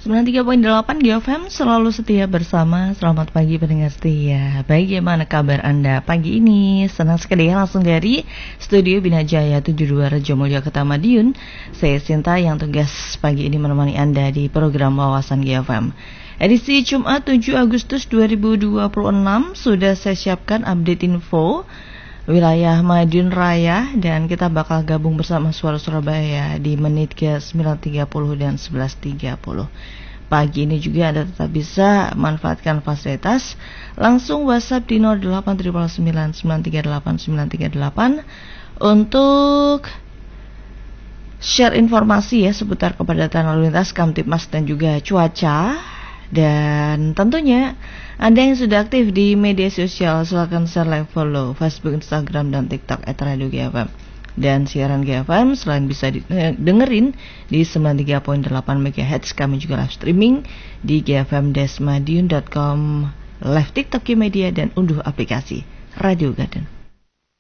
93.8 GFM selalu setia bersama. Selamat pagi pendengar setia. Bagaimana kabar Anda pagi ini? Senang sekali ya, langsung dari Studio Bina Jaya 72 Rejo Mulyo Kota Madiun. Saya Sinta yang tugas pagi ini menemani Anda di program Wawasan GFM. Edisi Jumat 7 Agustus 2026 sudah saya siapkan update info wilayah Madiun Raya, dan kita bakal gabung bersama Suara Surabaya di menit ke 9.30 dan 11.30. Pagi ini juga Anda tetap bisa manfaatkan fasilitas langsung WhatsApp di 0899938938 untuk share informasi ya seputar kepadatan lalu lintas, Kamtibmas dan juga cuaca. Dan tentunya Anda yang sudah aktif di media sosial, silakan share, like, follow Facebook, Instagram, dan TikTok @Radio GFM. Dan siaran GFM selain bisa dengerin di 93.8 MHz, kami juga live streaming di gfm-madiun.com, live TikTok Media, dan unduh aplikasi Radio Garden.